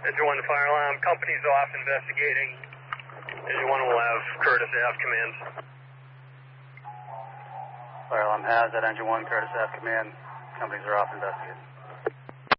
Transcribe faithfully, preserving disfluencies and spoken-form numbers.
Engine one to fire alarm. Company's off investigating. Engine one will have Curtis Ave command. Fire alarm has that Engine one, Curtis Ave command. Companies are off investigating.